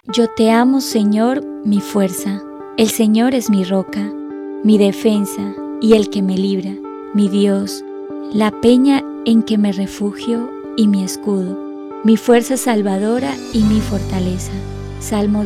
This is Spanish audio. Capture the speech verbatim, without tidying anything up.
Yo te amo, Señor, mi fuerza. El Señor es mi roca, mi defensa y el que me libra, mi Dios, la peña en que me refugio y mi escudo, mi fuerza salvadora y mi fortaleza. Salmo